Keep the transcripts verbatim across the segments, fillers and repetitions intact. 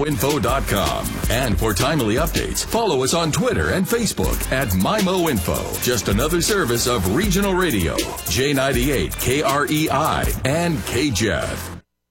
info dot com. And for timely updates, follow us on Twitter and Facebook at MyMoInfo. Just another service of Regional Radio, J ninety-eight, K R E I, and K J E F.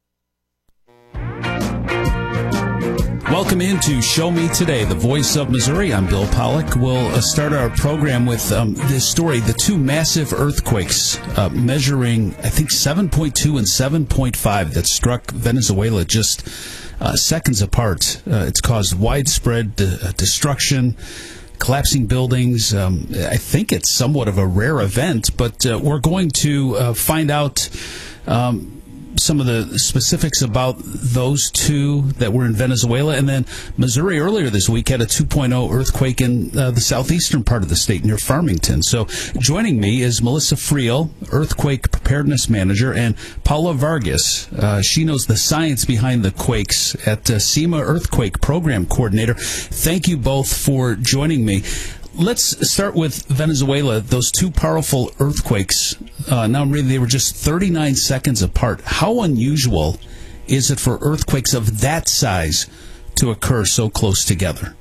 Welcome into Show Me Today, the voice of Missouri. I'm Bill Pollock. We'll uh, start our program with um, this story, the two massive earthquakes uh, measuring, I think, seven point two and seven point five that struck Venezuela just uh, seconds apart. Uh, it's caused widespread uh, destruction, collapsing buildings. Um, I think it's somewhat of a rare event, but uh, we're going to uh, find out um, some of the specifics about those two that were in Venezuela. And then Missouri earlier this week had a two point oh earthquake in uh, the southeastern part of the state near Farmington. So joining me is Melissa Friel, Earthquake Preparedness Manager, and Paula Vargas. Uh, she knows the science behind the quakes at uh, SEMA Earthquake Program Coordinator. Thank you both for joining me. Let's start with Venezuela. Those two powerful earthquakes, uh, now really they were just thirty-nine seconds apart. How unusual is it for earthquakes of that size to occur so close together?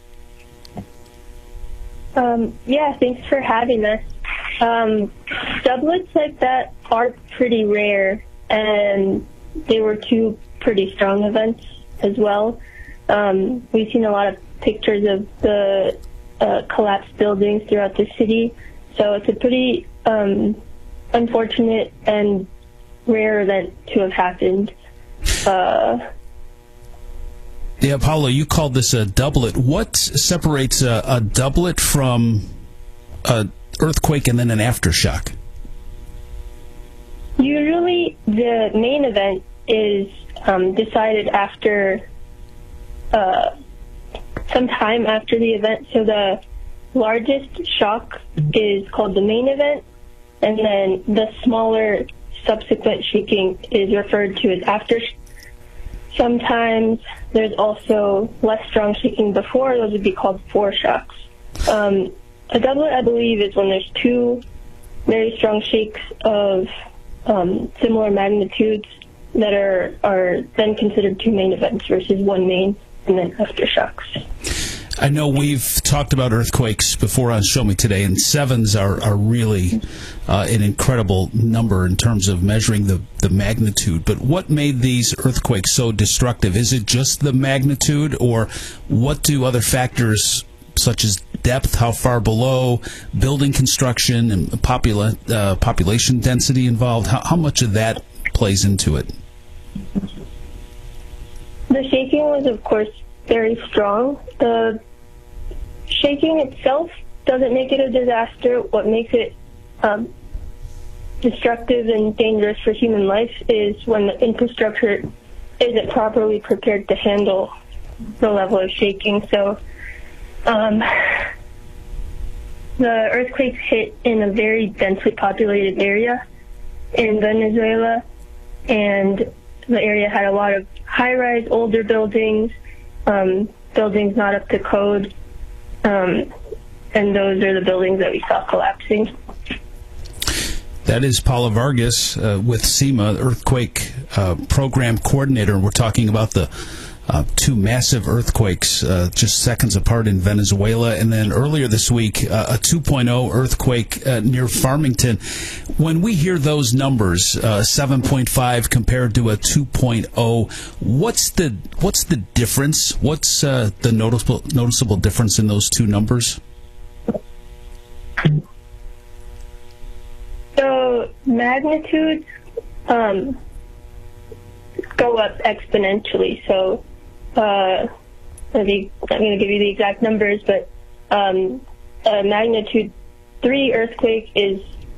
Um, yeah, thanks for having us. Um, doublets like that are pretty rare, and they were two pretty strong events as well. Um, we've seen a lot of pictures of the Uh, collapsed buildings throughout the city. So it's a pretty um, unfortunate and rare event to have happened. Uh, yeah, Paula, you called this a doublet. What separates a, a doublet from an earthquake and then an aftershock? Usually the main event is um, decided after uh, some time after the event. So the largest shock is called the main event, and then the smaller subsequent shaking is referred to as after. Sometimes there's also less strong shaking before. Those would be called foreshocks. Um, a doublet, I believe, is when there's two very strong shakes of um, similar magnitudes that are, are then considered two main events versus one main and then aftershocks. I know we've talked about earthquakes before on Show Me Today, and sevens are, are really uh, an incredible number in terms of measuring the, the magnitude. But what made these earthquakes so destructive? Is it just the magnitude, or what do other factors such as depth, how far below, building construction, and popula- uh, population density involved? How, how much of that plays into it? The shaking was, of course, very strong. The shaking itself doesn't make it a disaster. What makes it um, destructive and dangerous for human life is when the infrastructure isn't properly prepared to handle the level of shaking. So um, the earthquakes hit in a very densely populated area in Venezuela, and the area had a lot of high-rise older buildings, um, buildings not up to code, um, and those are the buildings that we saw collapsing. That is Paula Vargas uh, with SEMA, Earthquake uh, Program Coordinator. We're talking about the uh, two massive earthquakes uh, just seconds apart in Venezuela, and then earlier this week, uh, a two point oh earthquake uh, near Farmington. When we hear those numbers, uh, seven point five compared to a two point oh, what's the what's the difference? What's uh, the noticeable noticeable difference in those two numbers? So magnitudes um, go up exponentially. So uh, maybe I'm going to give you the exact numbers, but um, a magnitude three earthquake is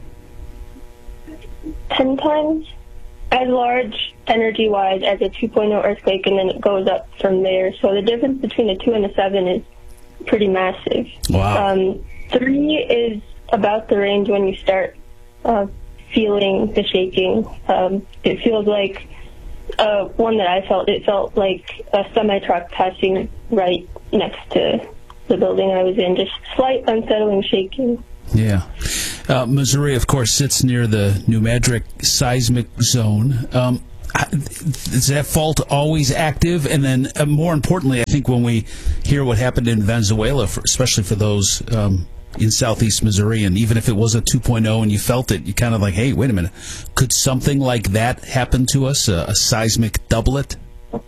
ten times as large energy-wise as a two point oh earthquake, and then it goes up from there. So the difference between a two and a seven is pretty massive. Wow. Um, three is about the range when you start Uh, feeling the shaking. Um, it feels like uh, one that I felt. It felt like a semi-truck passing right next to the building I was in. Just slight unsettling shaking. Yeah. Uh, Missouri, of course, sits near the New Madrid seismic zone. Um, is that fault always active? And then, uh, more importantly, I think when we hear what happened in Venezuela, for, especially for those um, in southeast Missouri, and even if it was a two point oh and you felt it, you kind of like, hey, wait a minute, could something like that happen to us, a, a seismic doublet?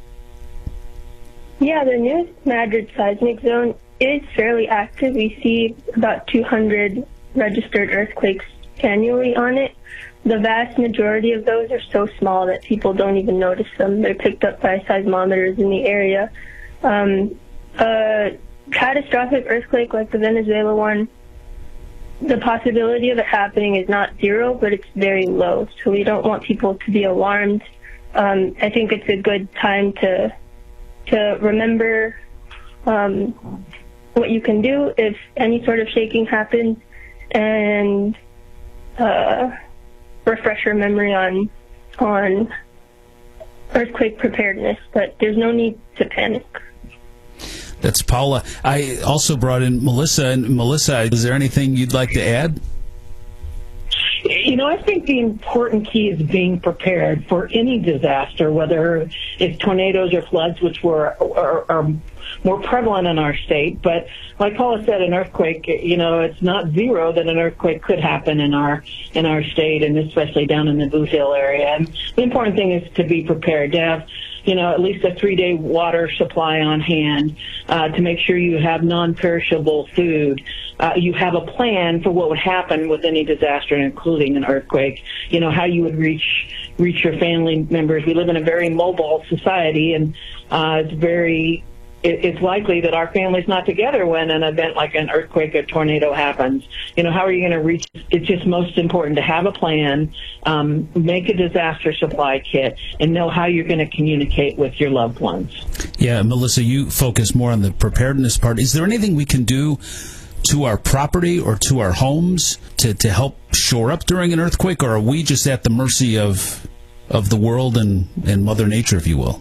Yeah, the new Madrid seismic zone is fairly active. We see about two hundred registered earthquakes annually on it. The vast majority of those are so small that people don't even notice them. They're picked up by seismometers in the area. Um, a catastrophic earthquake like the Venezuela one, the possibility of it happening is not zero, but it's very low. So we don't want people to be alarmed. Um, I think it's a good time to to remember um, what you can do if any sort of shaking happens, and uh, refresh your memory on on earthquake preparedness. But there's no need to panic. That's Paula. I also brought in Melissa. And Melissa, is there anything you'd like to add? You know, I think the important key is being prepared for any disaster, whether it's tornadoes or floods, which were are, are more prevalent in our state. But like Paula said, an earthquake, you know, it's not zero that an earthquake could happen in our in our state, and especially down in the Boot Hill area. And the important thing is to be prepared, to have, you know, at least a three-day water supply on hand, uh, to make sure you have non-perishable food. Uh, you have a plan for what would happen with any disaster, including an earthquake. You know, how you would reach reach your family members. We live in a very mobile society, and uh, it's very it, it's likely that our family's not together when an event like an earthquake or tornado happens. You know, how are you going to reach? It's just most important to have a plan, um, make a disaster supply kit, and know how you're going to communicate with your loved ones. Yeah, Melissa, you focus more on the preparedness part. Is there anything we can do to our property or to our homes to, to help shore up during an earthquake, or are we just at the mercy of of the world and, and Mother Nature, if you will?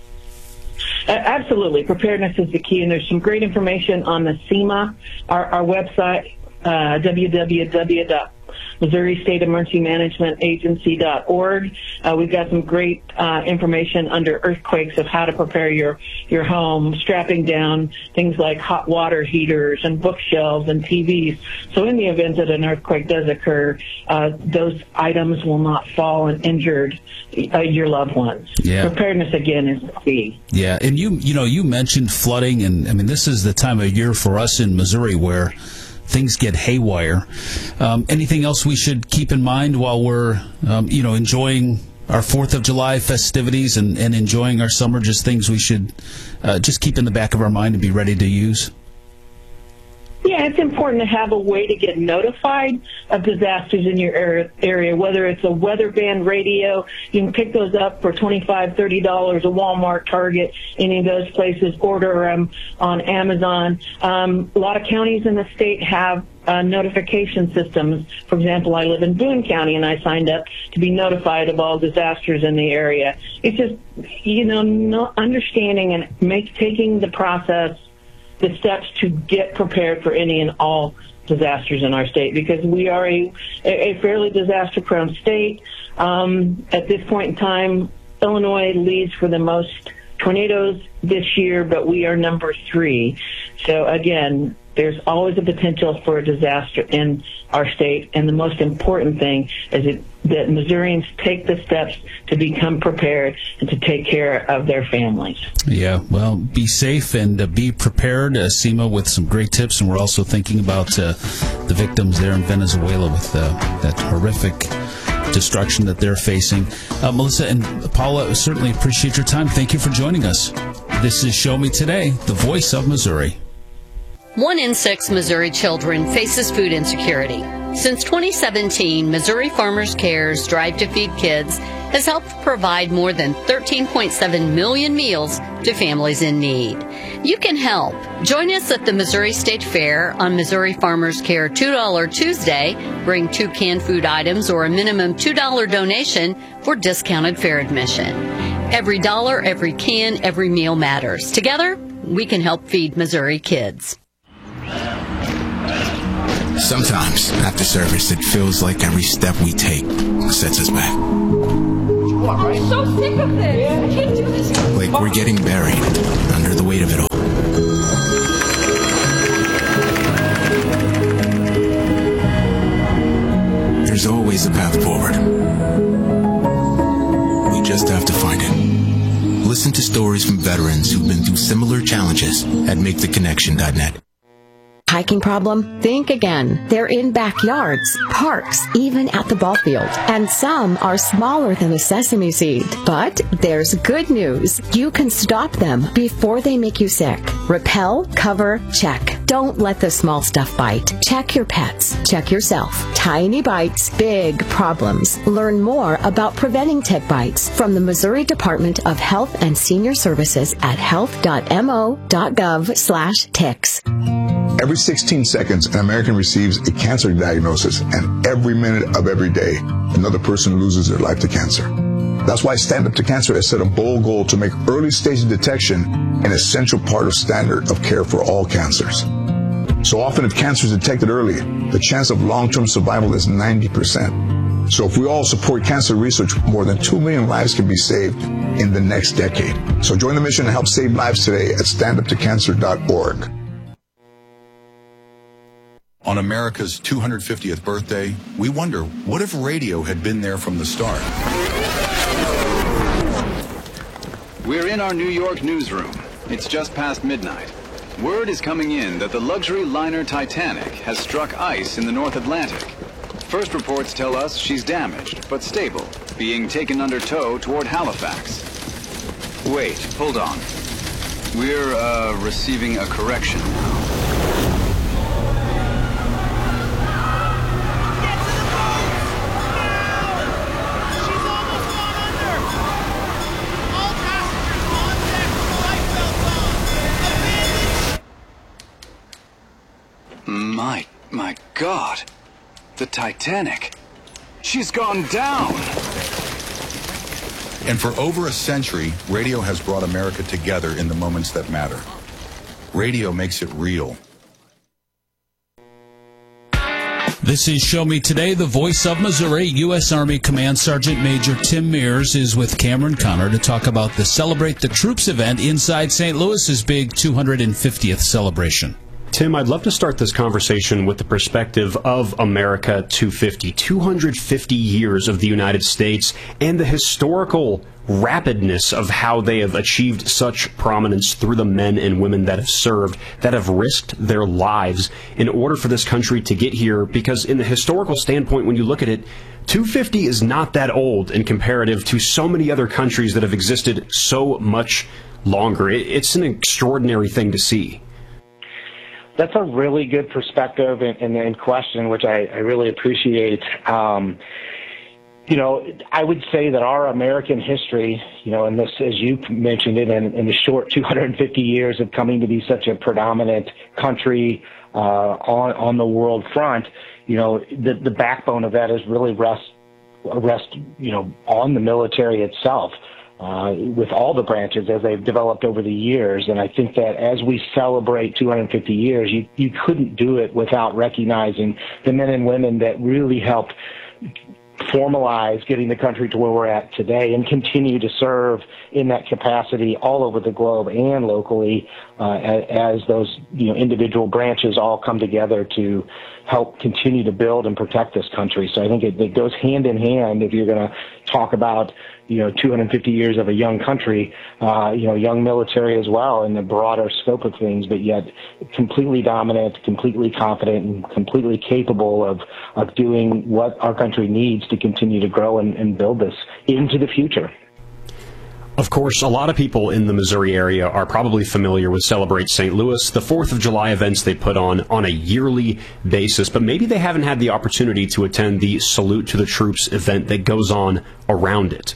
Uh, absolutely. Preparedness is the key, and there's some great information on the SEMA, our, our website, uh, w w w dot Missouri State Emergency Management Agency dot org. Uh, we've got some great uh, information under earthquakes of how to prepare your, your home, strapping down things like hot water heaters and bookshelves and T Vs. So in the event that an earthquake does occur, uh, those items will not fall and injure uh, your loved ones. Yeah. Preparedness, again, is the key. Yeah, and you you know, you mentioned flooding, and I mean, this is the time of year for us in Missouri where things get haywire. Um, anything else we should keep in mind while we're, um, you know, enjoying our fourth of July festivities and, and enjoying our summer, just things we should uh, just keep in the back of our mind and be ready to use? Yeah, it's important to have a way to get notified of disasters in your area, whether it's a weather band radio. You can pick those up for twenty-five dollars, thirty dollars, a Walmart, Target, any of those places. Order them on Amazon. Um, a lot of counties in the state have uh, notification systems. For example, I live in Boone County, and I signed up to be notified of all disasters in the area. It's just, you know, not understanding and make, taking the process, the steps to get prepared for any and all disasters in our state, because we are a, a fairly disaster-prone state. Um, at this point in time, Illinois leads for the most tornadoes this year, but we are number three. So, again, there's always a potential for a disaster in our state, and the most important thing is it, that Missourians take the steps to become prepared and to take care of their families. Yeah, well, be safe and uh, be prepared. Uh, SEMA with some great tips, and we're also thinking about uh, the victims there in Venezuela with uh, that horrific destruction that they're facing. Uh, Melissa and Paula, certainly appreciate your time. Thank you for joining us. This is Show Me Today, the voice of Missouri. One in six Missouri children faces food insecurity. Since twenty seventeen, Missouri Farmers Care's Drive to Feed Kids has helped provide more than thirteen point seven million meals to families in need. You can help. Join us at the Missouri State Fair on Missouri Farmers Care two dollar Tuesday. Bring two canned food items or a minimum two dollars donation for discounted fair admission. Every dollar, every can, every meal matters. Together, we can help feed Missouri kids. Sometimes, after service, it feels like every step we take sets us back. I'm so sick of this. I can't do this. Like we're getting buried under the weight of it all. There's always a path forward. We just have to find it. Listen to stories from veterans who've been through similar challenges at make the connection dot net. Hiking problem? Think again. They're in backyards, parks, even at the ball field. And some are smaller than a sesame seed. But there's good news. You can stop them before they make you sick. Repel, cover, check. Don't let the small stuff bite. Check your pets. Check yourself. Tiny bites, big problems. Learn more about preventing tick bites from the Missouri Department of Health and Senior Services at health dot m o dot gov slash ticks. Every sixteen seconds, an American receives a cancer diagnosis, and every minute of every day, another person loses their life to cancer. That's why Stand Up to Cancer has set a bold goal to make early stage detection an essential part of standard of care for all cancers. So often, if cancer is detected early, the chance of long-term survival is ninety percent. So if we all support cancer research, more than two million lives can be saved in the next decade. So join the mission and help save lives today at stand up to cancer dot org. On America's two hundred fiftieth birthday, we wonder, what if radio had been there from the start? We're in our New York newsroom. It's just past midnight. Word is coming in that the luxury liner Titanic has struck ice in the North Atlantic. First reports tell us she's damaged, but stable, being taken under tow toward Halifax. Wait, hold on. We're, uh, receiving a correction now. My, my God, the Titanic, she's gone down. And for over a century, radio has brought America together in the moments that matter. Radio makes it real. This is Show Me Today, the voice of Missouri. U S. Army Command Sergeant Major Tim Mears is with Cameron Connor to talk about the Celebrate the Troops event inside Saint Louis's big two hundred fiftieth celebration. Tim, I'd love to start this conversation with the perspective of America two fifty, two hundred fifty years of the United States, and the historical rapidness of how they have achieved such prominence through the men and women that have served, that have risked their lives in order for this country to get here. Because in the historical standpoint, when you look at it, two fifty is not that old in comparative to so many other countries that have existed so much longer. It's an extraordinary thing to see. That's a really good perspective and, and, and question, which I, I really appreciate. Um, you know, I would say that our American history, you know, and this, as you mentioned it, in, in the short two hundred fifty years of coming to be such a predominant country uh, on on the world front, you know, the, the backbone of that is really rest, rest, you know, on the military itself. Uh, with all the branches as they've developed over the years. And I think that as we celebrate two hundred fifty years, you, you couldn't do it without recognizing the men and women that really helped formalize getting the country to where we're at today and continue to serve in that capacity all over the globe and locally uh, as, as those you know individual branches all come together to help continue to build and protect this country. So I think it, it goes hand in hand if you're going to talk about you know, two hundred fifty years of a young country, uh, you know, young military as well in the broader scope of things, but yet completely dominant, completely confident, and completely capable of, of doing what our country needs to continue to grow and, and build this into the future. Of course, a lot of people in the Missouri area are probably familiar with Celebrate Saint Louis, the fourth of July events they put on on a yearly basis, but maybe they haven't had the opportunity to attend the Salute to the Troops event that goes on around it.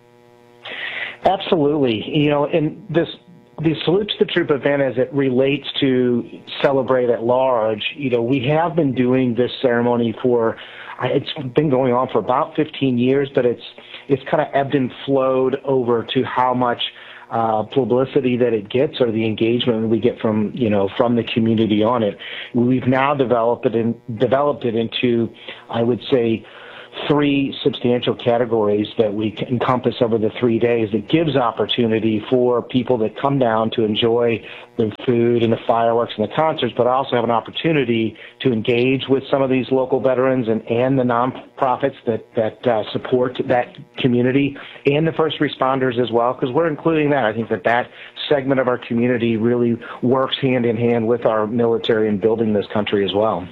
Absolutely. You know, and this the Salute to the Troop event as it relates to Celebrate at large, you know, we have been doing this ceremony for, it's been going on for about fifteen years, but it's it's kind of ebbed and flowed over to how much uh, publicity that it gets or the engagement we get from, you know, from the community on it. We've now developed it in, developed it into, I would say, three substantial categories that we encompass over the three days. It gives opportunity for people that come down to enjoy the food and the fireworks and the concerts, but also have an opportunity to engage with some of these local veterans and, and the nonprofits that, that uh, support that community and the first responders as well, because we're including that. I think that that segment of our community really works hand in hand with our military in building this country as well.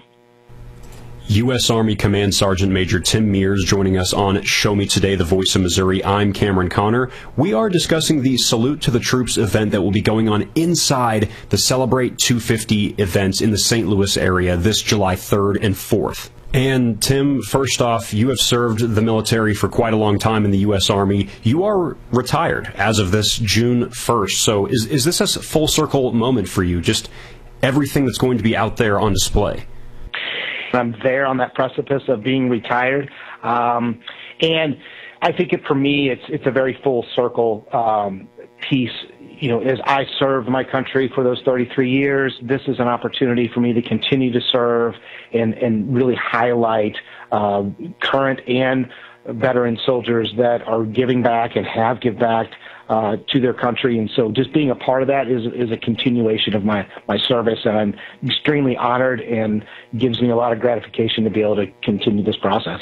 U S. Army Command Sergeant Major Tim Mears joining us on Show Me Today, the Voice of Missouri. I'm Cameron Connor. We are discussing the Salute to the Troops event that will be going on inside the Celebrate two fifty events in the Saint Louis area this July third and fourth. And Tim, first off, you have served the military for quite a long time in the U S. Army. You are retired as of this June first. So is, is this a full circle moment for you? Just everything that's going to be out there on display? I'm there on that precipice of being retired. Um, and I think it, for me, it's, it's a very full circle um, piece. You know, as I served my country for those thirty-three years, this is an opportunity for me to continue to serve and, and really highlight uh, current and veteran soldiers that are giving back and have give back uh, to their country. And so just being a part of that is, is a continuation of my, my service. And I'm extremely honored and gives me a lot of gratification to be able to continue this process.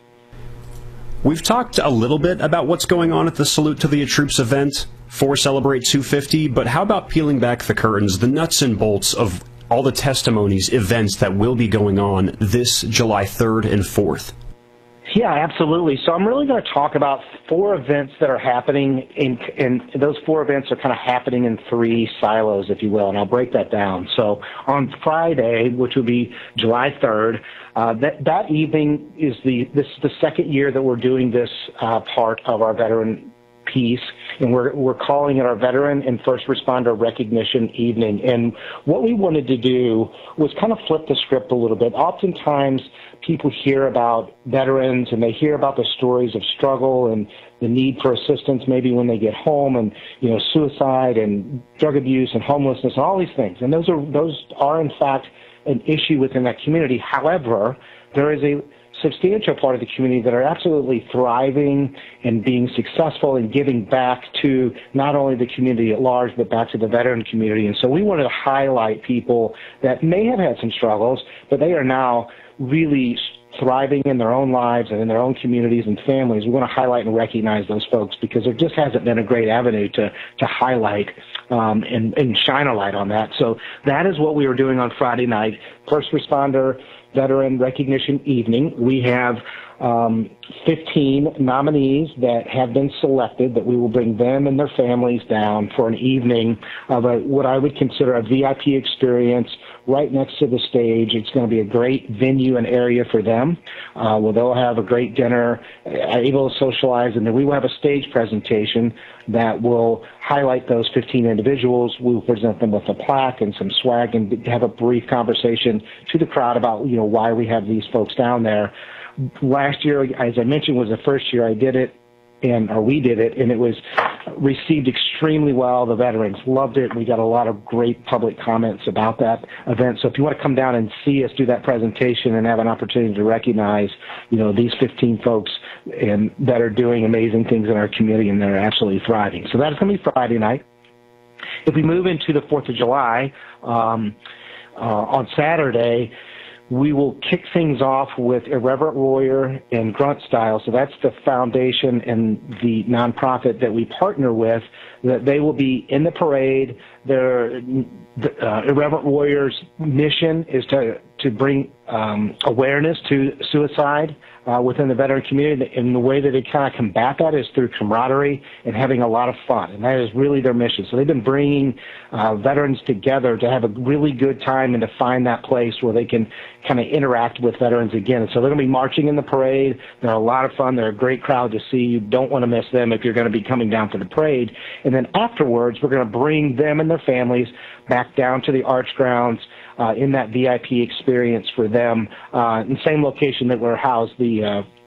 We've talked a little bit about what's going on at the Salute to the Troops event for Celebrate two fifty, but how about peeling back the curtains, the nuts and bolts of all the testimonies, events that will be going on this July third and fourth? Yeah, absolutely. So I'm really going to talk about four events that are happening, in, and those four events are kind of happening in three silos, if you will, and I'll break that down. So on Friday, which will be July third, uh, that, that evening is the this is the second year that we're doing this uh, part of our veteran piece, and we're we're calling it our Veteran and First Responder Recognition Evening. And what we wanted to do was kind of flip the script a little bit. Oftentimes, people hear about veterans and they hear about the stories of struggle and the need for assistance maybe when they get home, and you know, suicide and drug abuse and homelessness and all these things. And those are those are in fact an issue within that community. However, there is a substantial part of the community that are absolutely thriving and being successful in giving back to not only the community at large, but back to the veteran community. And so we wanted to highlight people that may have had some struggles, but they are now really thriving in their own lives and in their own communities and families. We want to highlight and recognize those folks because there just hasn't been a great avenue to, to highlight um, and, and shine a light on that. So that is what we were doing on Friday night, First Responder Veteran Recognition Evening. We have um, fifteen nominees that have been selected that we will bring them and their families down for an evening of a, what I would consider a V I P experience right next to the stage. It's going to be a great venue and area for them, uh, where they'll have a great dinner, uh, able to socialize, and then we will have a stage presentation that will highlight those fifteen individuals. We will present them with a plaque and some swag and have a brief conversation to the crowd about, you know, why we have these folks down there. Last year, as I mentioned, was the first year I did it, and or we did it, and it was received extremely well. The veterans loved it. We got a lot of great public comments about that event. So if you want to come down and see us do that presentation and have an opportunity to recognize, you know, these fifteen folks and that are doing amazing things in our community and they're absolutely thriving. So that is going to be Friday night. If we move into the fourth of July, um, uh, on Saturday, we will kick things off with Irreverent Warrior and Grunt Style. So that's the foundation and the nonprofit that we partner with, that they will be in the parade. Their uh, Irreverent Warrior's mission is to, to bring um, awareness to suicide uh, within the veteran community. And the way that they kind of combat that is through camaraderie and having a lot of fun. And that is really their mission. So they've been bringing uh, veterans together to have a really good time and to find that place where they can kind of interact with veterans again. And so they're going to be marching in the parade. They're a lot of fun. They're a great crowd to see. You don't want to miss them if you're going to be coming down for the parade. And then afterwards, we're going to bring them and their families back down to the Arch Grounds uh, in that V I P experience for them, uh, in the same location that we're housed, the uh,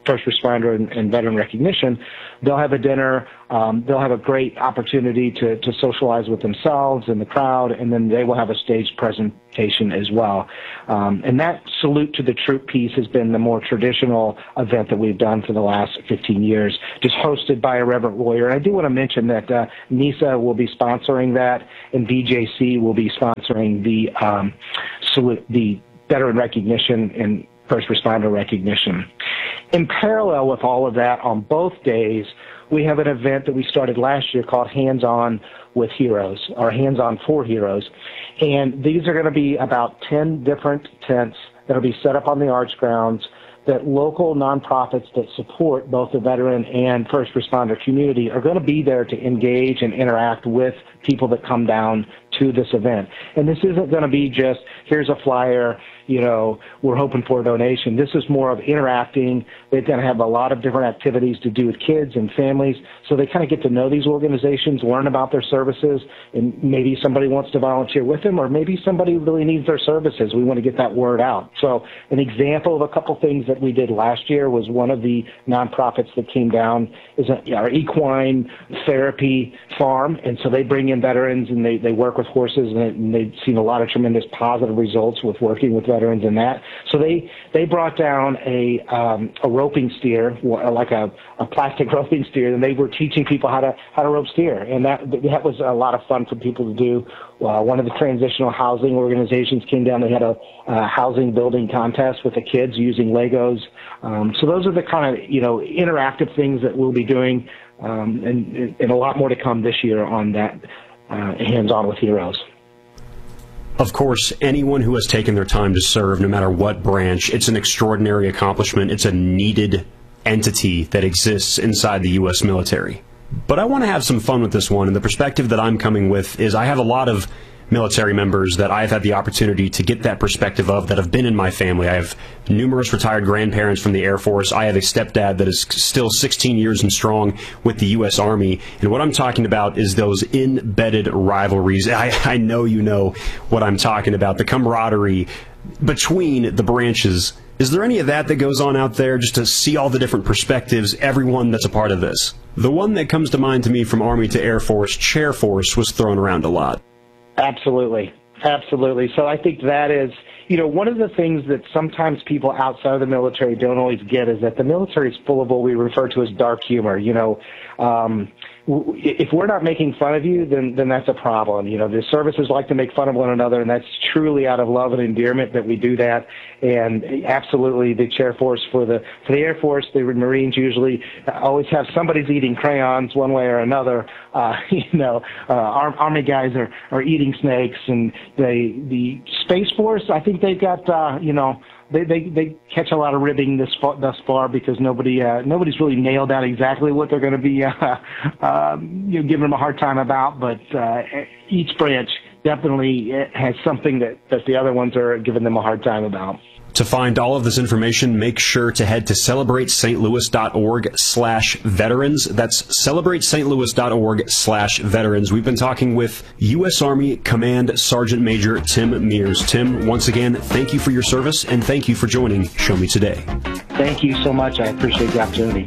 first responder and, and veteran recognition. They'll have a dinner. Um, they'll have a great opportunity to, to socialize with themselves and the crowd, and then they will have a staged presentation as well. Um, and that salute to the troop piece has been the more traditional event that we've done for the last fifteen years, just hosted by a reverend warrior. And I do want to mention that uh, NISA will be sponsoring that, and V J C will be sponsoring the um, salute, the veteran recognition and first responder recognition. In parallel with all of that, on both days, we have an event that we started last year called Hands On with Heroes, or Hands On for Heroes. And these are going to be about ten different tents that will be set up on the arch grounds that local nonprofits that support both the veteran and first responder community are going to be there to engage and interact with people that come down to this event. And this isn't going to be just, here's a flyer, you know, we're hoping for a donation. This is more of interacting. They're going to have a lot of different activities to do with kids and families, so they kind of get to know these organizations, learn about their services, and maybe somebody wants to volunteer with them, or maybe somebody really needs their services. We want to get that word out. So an example of a couple things that we did last year was one of the nonprofits that came down is a, our equine therapy farm, and so they bring in veterans and they, they work with horses, and, it, and they've seen a lot of tremendous positive results with working with veterans in that. So they, they brought down a, um, a roping steer, like a, a plastic roping steer, and they were teaching people how to, how to rope steer. And that, that was a lot of fun for people to do. Uh, one of the transitional housing organizations came down. They had a, a housing building contest with the kids using Legos. Um, so those are the kind of, you know, interactive things that we'll be doing, um, and, and a lot more to come this year on that uh, Hands On with Heroes. Of course, anyone who has taken their time to serve, no matter what branch, it's an extraordinary accomplishment. It's a needed entity that exists inside the U S military. But I want to have some fun with this one, and the perspective that I'm coming with is I have a lot of military members that I've had the opportunity to get that perspective of that have been in my family. I have numerous retired grandparents from the Air Force. I have a stepdad that is still sixteen years and strong with the U S Army. And what I'm talking about is those embedded rivalries. I, I know you know what I'm talking about, the camaraderie between the branches. Is there any of that that goes on out there, just to see all the different perspectives, everyone that's a part of this? The one that comes to mind to me from Army to Air Force, Chair Force, was thrown around a lot. Absolutely. Absolutely. So I think that is, you know, one of the things that sometimes people outside of the military don't always get is that the military is full of what we refer to as dark humor. You know, um, if we're not making fun of you, then then that's a problem. You know, the services like to make fun of one another, and that's truly out of love and endearment that we do that. And absolutely, the Chair Force for the for the Air Force, the Marines usually always have somebody's eating crayons one way or another. Uh, you know, uh, Army guys are are eating snakes, and they the Space Force, I think they've got uh, you know. They, they they catch a lot of ribbing this far, thus far because nobody uh, nobody's really nailed out exactly what they're going to be uh, uh, you know, giving them a hard time about. But uh, each branch definitely has something that, that the other ones are giving them a hard time about. To find all of this information, make sure to head to celebrate st louis dot org slash veterans. That's celebrate st louis dot org slash veterans. We've been talking with U S Army Command Sergeant Major Tim Mears. Tim, once again, thank you for your service, and thank you for joining Show Me Today. Thank you so much. I appreciate the opportunity.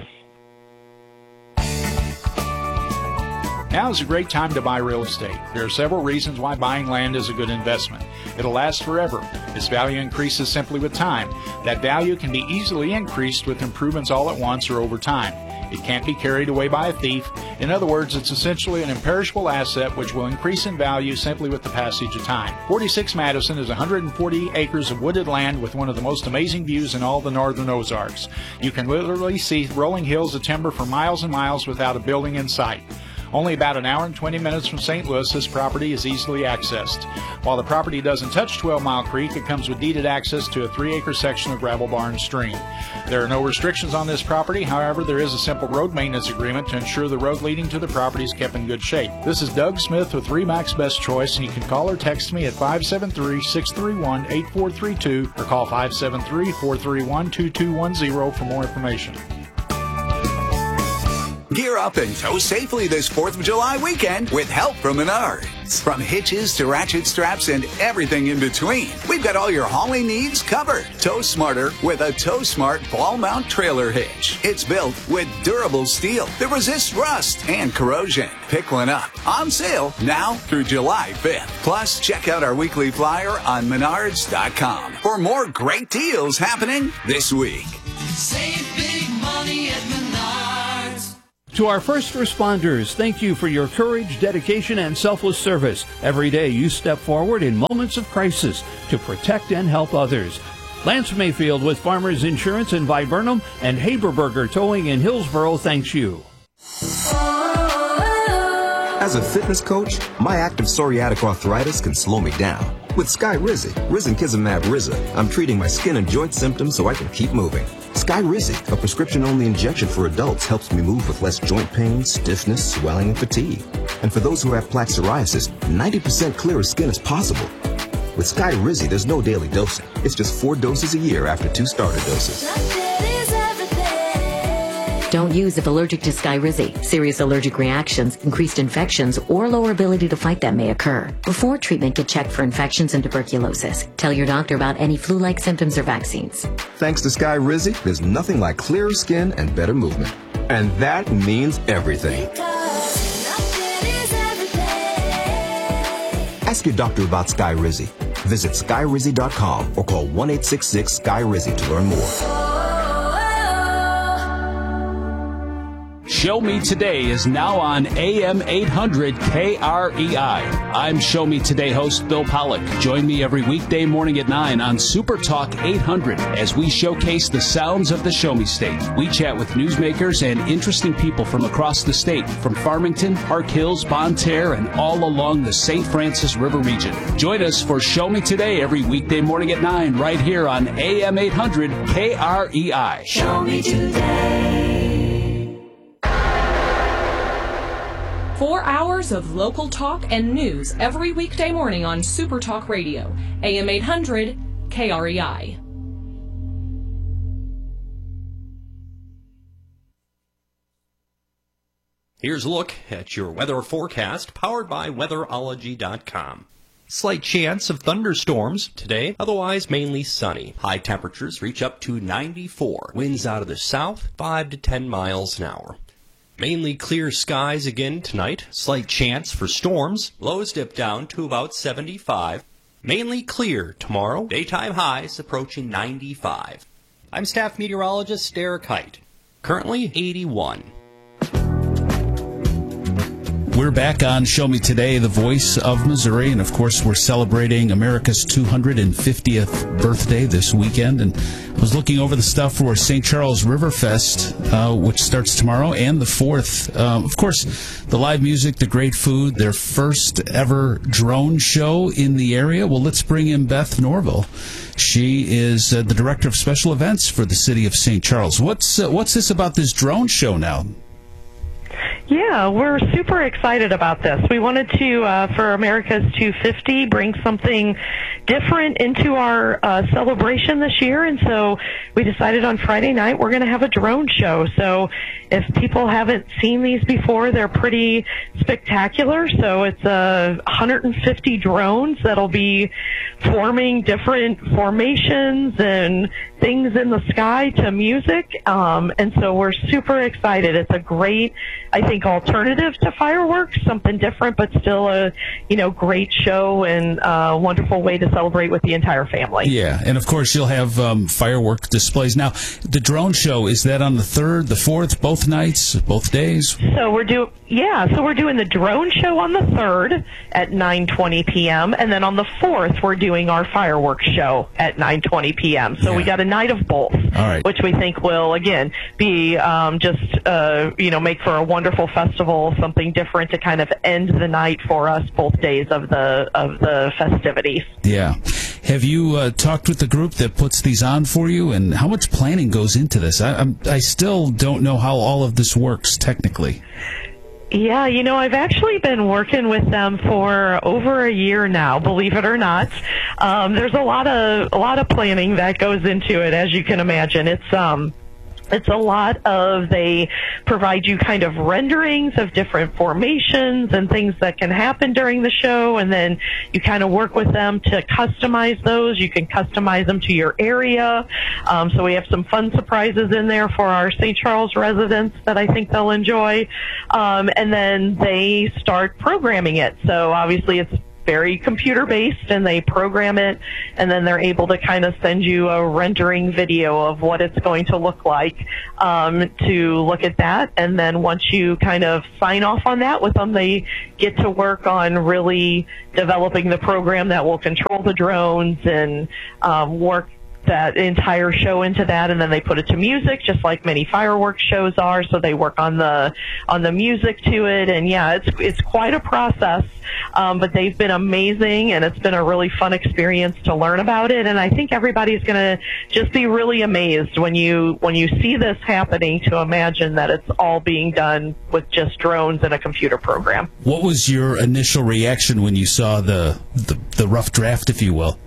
Now is a great time to buy real estate. There are several reasons why buying land is a good investment. It'll last forever. Its value increases simply with time. That value can be easily increased with improvements all at once or over time. It can't be carried away by a thief. In other words, it's essentially an imperishable asset which will increase in value simply with the passage of time. forty-six Madison is one hundred forty acres of wooded land with one of the most amazing views in all the northern Ozarks. You can literally see rolling hills of timber for miles and miles without a building in sight. Only about an hour and twenty minutes from Saint Louis, this property is easily accessed. While the property doesn't touch twelve mile Creek, it comes with deeded access to a three acre section of Gravel Barn Stream. There are no restrictions on this property. However, there is a simple road maintenance agreement to ensure the road leading to the property is kept in good shape. This is Doug Smith with RE/MAX Best Choice, and you can call or text me at five seven three, six three one, eight four three two or call five seven three, four three one, two two one zero for more information. Gear up and tow safely this fourth of July weekend with help from Menards. parts, from hitches to ratchet straps and everything in between. We've got all your hauling needs covered. Tow smarter with a Tow Smart ball mount trailer hitch. It's built with durable steel that resists rust and corrosion. Pick one up. On sale now through July fifth. Plus, check out our weekly flyer on menards dot com for more great deals happening this week. Save big money at Menards. To our first responders, thank you for your courage, dedication, and selfless service. Every day you step forward in moments of crisis to protect and help others. Lance Mayfield with Farmers Insurance in Viburnum and Haberberger Towing in Hillsboro thanks you. As a fitness coach, my active psoriatic arthritis can slow me down. With Skyrizi, Risankizumab Riza, I'm treating my skin and joint symptoms so I can keep moving. Skyrizi, a prescription-only injection for adults, helps me move with less joint pain, stiffness, swelling, and fatigue. And for those who have plaque psoriasis, ninety percent clearer skin is possible. With Skyrizi, there's no daily dosing. It's just four doses a year after two starter doses. Don't use if allergic to Skyrizi. Serious allergic reactions, increased infections, or lower ability to fight them may occur. Before treatment, get checked for infections and tuberculosis. Tell your doctor about any flu-like symptoms or vaccines. Thanks to Skyrizi, there's nothing like clearer skin and better movement. And that means everything. Ask your doctor about Skyrizi. Visit Skyrizi dot com or call one eight six six Sky Rizi to learn more. Show Me Today is now on A M eight hundred K R E I. I'm Show Me Today host Bill Pollock. Join me every weekday morning at nine on Super Talk eight hundred as we showcase the sounds of the Show Me State. We chat with newsmakers and interesting people from across the state, from Farmington, Park Hills, Bonne Terre, and all along the Saint Francis River region. Join us for Show Me Today every weekday morning at nine right here on A M eight hundred K R E I. Show Me Today. Four hours of local talk and news every weekday morning on Super Talk Radio, A M eight hundred K R E I. Here's a look at your weather forecast, powered by weatherology dot com. Slight chance of thunderstorms today, otherwise mainly sunny. High temperatures reach up to ninety-four. Winds out of the south, five to ten miles an hour. Mainly clear skies again tonight. Slight chance for storms. Lows dip down to about seventy-five. Mainly clear tomorrow. Daytime highs approaching ninety-five. I'm staff meteorologist Derek Height. Currently eighty-one. We're back on Show Me Today, the voice of Missouri, and of course we're celebrating America's two hundred fiftieth birthday this weekend, and I was looking over the stuff for Saint Charles River Fest, uh, which starts tomorrow, and the fourth. Um, of course, the live music, the great food, their first ever drone show in the area. Well, let's bring in Beth Norville. She is uh, the Director of Special Events for the City of Saint Charles. What's, uh, what's this about this drone show now? Yeah, we're super excited about this. We wanted to, uh, for America's two fifty, bring something different into our uh, celebration this year, and so we decided on Friday night we're going to have a drone show. So if people haven't seen these before, they're pretty spectacular. So it's uh, one hundred fifty drones that'll be forming different formations and things in the sky to music, um, and so we're super excited. It's a great, I think, alternative to fireworks, something different, but still a, you know, great show and a wonderful way to celebrate with the entire family. Yeah, and of course you'll have um, firework displays. Now, the drone show, is that on the third, the fourth, both nights, both days? So we're doing, yeah, so we're doing the drone show on the third at nine twenty p.m., and then on the fourth we're doing our fireworks show at nine twenty p.m. So yeah. We got a night of both, all right, which we think will, again, be um, just, uh, you know, make for a wonderful festival, something different to kind of end the night for us both days of the of the festivities. Yeah. Have you uh, talked with the group that puts these on for you, and how much planning goes into this? I, I'm, I still don't know how all of this works technically. Yeah, you know, I've actually been working with them for over a year now, believe it or not. Um, there's a lot of a lot of planning that goes into it, as you can imagine. It's um It's a lot of, they provide you kind of renderings of different formations and things that can happen during the show, and then you kind of work with them to customize those. You can customize them to your area. Um, so we have some fun surprises in there for our Saint Charles residents that I think they'll enjoy. Um, and then they start programming it. So obviously it's very computer-based, and they program it, and then they're able to kind of send you a rendering video of what it's going to look like um, to look at that. And then once you kind of sign off on that with them, they get to work on really developing the program that will control the drones and um, work that entire show into that, and then they put it to music, just like many fireworks shows are. So they work on the on the music to it, and yeah, it's it's quite a process. Um, but they've been amazing, and it's been a really fun experience to learn about it. And I think everybody's going to just be really amazed when you when you see this happening, to imagine that it's all being done with just drones and a computer program. What was your initial reaction when you saw the the, the rough draft, if you will?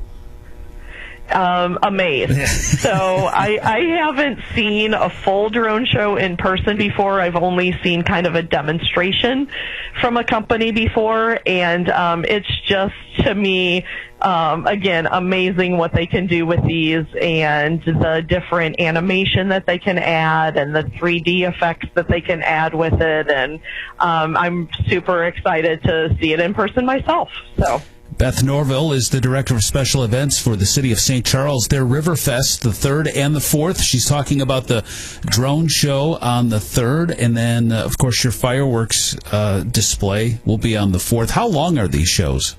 Um, amazed. So I, I haven't seen a full drone show in person before. I've only seen kind of a demonstration from a company before, and um, it's just, to me, um, again, amazing what they can do with these, and the different animation that they can add, and the three D effects that they can add with it. And um, I'm super excited to see it in person myself. So. Beth Norville is the Director of Special Events for the City of Saint Charles. Their Riverfest, the third and the fourth. She's talking about the drone show on the third, and then, uh, of course, your fireworks uh, display will be on the fourth. How long are these shows?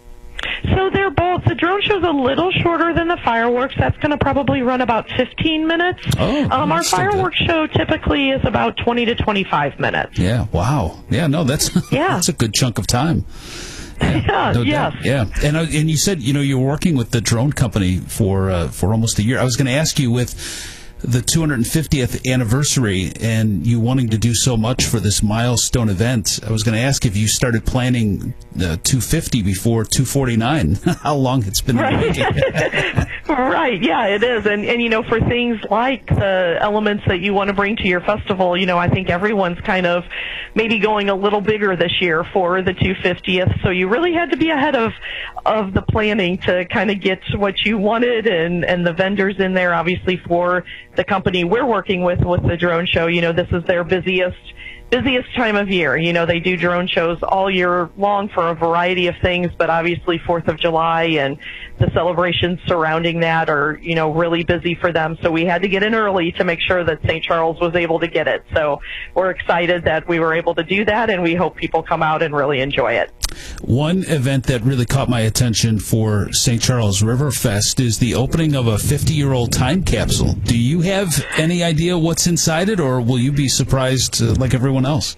So they're both. The drone show's a little shorter than the fireworks. That's going to probably run about fifteen minutes. Oh, um, our fireworks show typically is about twenty to twenty-five minutes. Yeah, wow. Yeah, no, that's, yeah. that's a good chunk of time. Yeah, yeah, no yes. doubt. Yeah, and uh, and you said, you know, you were working with the drone company for uh, for almost a year. I was going to ask you, with the two hundred fiftieth anniversary and you wanting to do so much for this milestone event, I was going to ask if you started planning uh, two fifty before two forty-nine. How long it's been right. in the making. Right, yeah, it is. And, and, you know, for things like the elements that you want to bring to your festival, you know, I think everyone's kind of maybe going a little bigger this year for the two fiftieth. So you really had to be ahead of of the planning to kind of get what you wanted, and, and the vendors in there, obviously, for the company we're working with, with the drone show. You know, this is their busiest busiest time of year. You know, they do drone shows all year long for a variety of things, but obviously fourth of July and the celebrations surrounding that are, you know, really busy for them. So we had to get in early to make sure that Saint Charles was able to get it. So we're excited that we were able to do that, and we hope people come out and really enjoy it. One event that really caught my attention for Saint Charles Riverfest is the opening of a fifty-year-old time capsule. Do you have any idea what's inside it, or will you be surprised uh, like everyone else?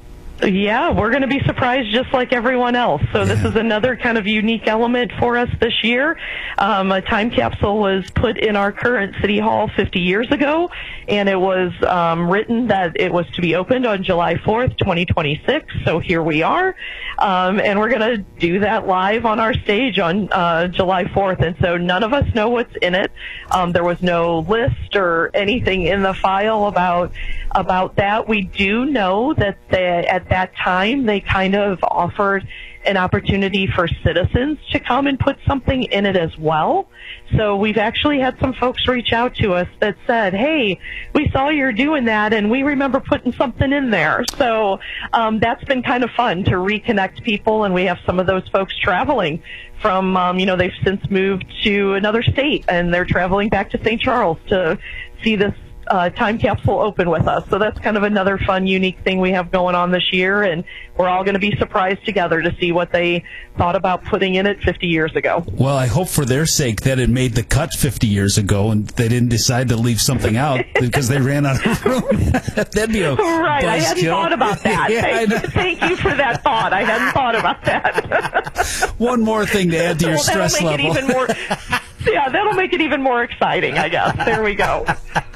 Yeah, we're going to be surprised just like everyone else. So yeah. This is another kind of unique element for us this year. Um, a time capsule was put in our current City Hall fifty years ago, and it was um, written that it was to be opened on July fourth, twenty twenty-six. So here we are, um, and we're going to do that live on our stage on uh, July fourth. And so none of us know what's in it. Um, there was no list or anything in the file about about that. We do know that they, at that time, they kind of offered an opportunity for citizens to come and put something in it as well. So we've actually had some folks reach out to us that said, hey, we saw you're doing that, and we remember putting something in there. So um, that's been kind of fun to reconnect people, and we have some of those folks traveling from, um, you know, they've since moved to another state, and they're traveling back to Saint Charles to see this Uh, time capsule open with us. So that's kind of another fun, unique thing we have going on this year, and we're all going to be surprised together to see what they thought about putting in it fifty years ago. Well, I hope for their sake that it made the cut fifty years ago and they didn't decide to leave something out because they ran out of room. That'd be a right. I hadn't kill. thought about that. yeah, thank, thank you for that thought. I hadn't thought about that. One more thing to add to your well, stress that'll make level. It even more, yeah, that'll make it even more exciting, I guess. There we go.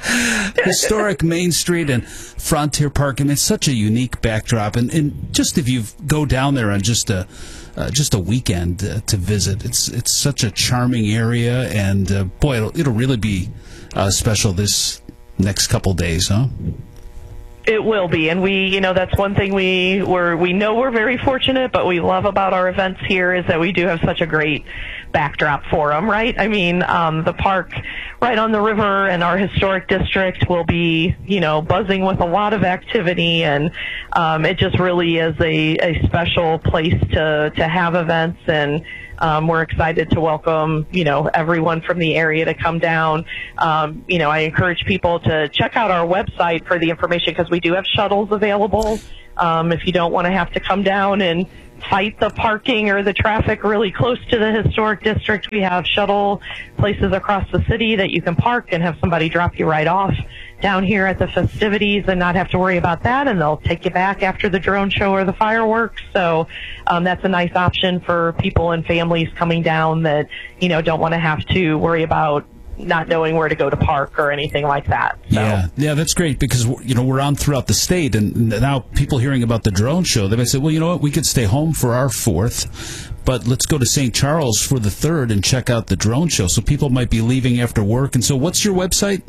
Historic Main Street and Frontier Park. I mean, it's such a unique backdrop, and, and just if you go down there on just a uh, just a weekend uh, to visit, it's it's such a charming area, and uh, boy, it'll it'll really be uh, special this next couple days, huh? It will be, and we, you know, that's one thing we we're, we know we're very fortunate, but we love about our events here is that we do have such a great backdrop for them, right? I mean, um, the park right on the river and our historic district will be, you know, buzzing with a lot of activity, and um, it just really is a, a special place to, to have events, and Um, we're excited to welcome, you know, everyone from the area to come down. Um, you know, I encourage people to check out our website for the information because we do have shuttles available. Um, if you don't want to have to come down and fight the parking or the traffic really close to the historic district, we have shuttle places across the city that you can park and have somebody drop you right off down here at the festivities and not have to worry about that, and they'll take you back after the drone show or the fireworks. So um, that's a nice option for people and families coming down that, you know, don't want to have to worry about not knowing where to go to park or anything like that. So. Yeah, yeah, that's great because, you know, we're on throughout the state, and now people hearing about the drone show, they might say, well, you know what, we could stay home for our fourth, but let's go to Saint Charles for the third and check out the drone show. So people might be leaving after work. And so what's your website?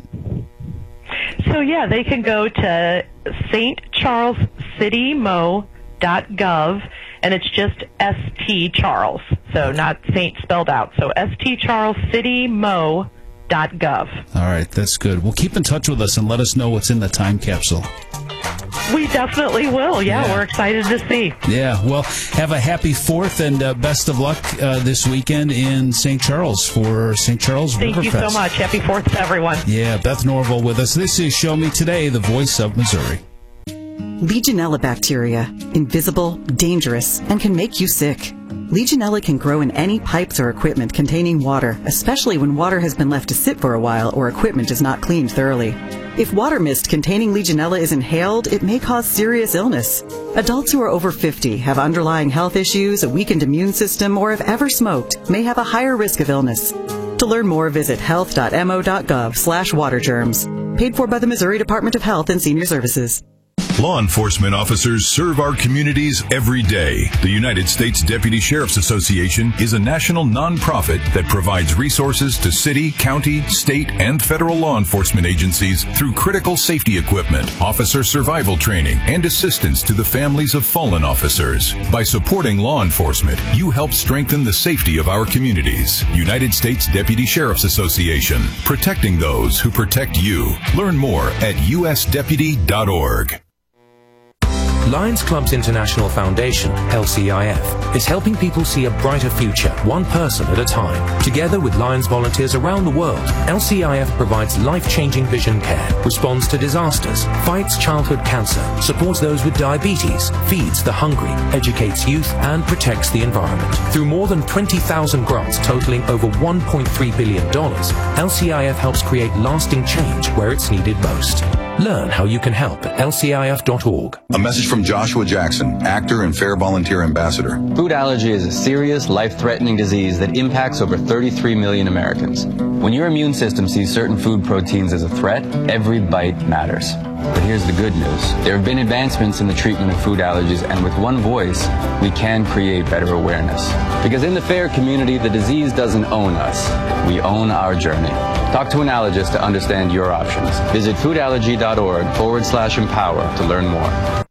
So, yeah, they can go to st charles city mo dot gov, and it's just S T Charles, so not Saint spelled out. So S T Charles City Mo dot gov. All right, that's good. Well, keep in touch with us and let us know what's in the time capsule. We definitely will. Yeah, yeah. We're excited to see. Yeah, well, have a happy fourth and uh, best of luck uh, this weekend in Saint Charles for Saint Charles Thank Riverfest. you so much. Happy fourth to everyone. Yeah, Beth Norville with us. This is Show Me Today, the voice of Missouri. Legionella bacteria, invisible, dangerous, and can make you sick. Legionella can grow in any pipes or equipment containing water, especially when water has been left to sit for a while or equipment is not cleaned thoroughly. If water mist containing Legionella is inhaled, it may cause serious illness. Adults who are over fifty, have underlying health issues, a weakened immune system, or have ever smoked may have a higher risk of illness. To learn more, visit health dot m o dot gov slash water germs. Paid for by the Missouri Department of Health and Senior Services. Law enforcement officers serve our communities every day. The United States Deputy Sheriff's Association is a national nonprofit that provides resources to city, county, state, and federal law enforcement agencies through critical safety equipment, officer survival training, and assistance to the families of fallen officers. By supporting law enforcement, you help strengthen the safety of our communities. United States Deputy Sheriff's Association, protecting those who protect you. Learn more at u s deputy dot org. Lions Clubs International Foundation, L C I F, is helping people see a brighter future, one person at a time. Together with Lions volunteers around the world, L C I F provides life-changing vision care, responds to disasters, fights childhood cancer, supports those with diabetes, feeds the hungry, educates youth, and protects the environment. Through more than twenty thousand grants totaling over one point three billion dollars, L C I F helps create lasting change where it's needed most. Learn how you can help at L C I F dot org. A message from Joshua Jackson, actor and Fair Volunteer Ambassador. Food allergy is a serious, life-threatening disease that impacts over thirty-three million Americans. When your immune system sees certain food proteins as a threat, every bite matters. But here's the good news. There have been advancements in the treatment of food allergies, and with one voice, we can create better awareness. Because in the FAIR community, the disease doesn't own us. We own our journey. Talk to an allergist to understand your options. Visit foodallergy.org forward slash empower to learn more.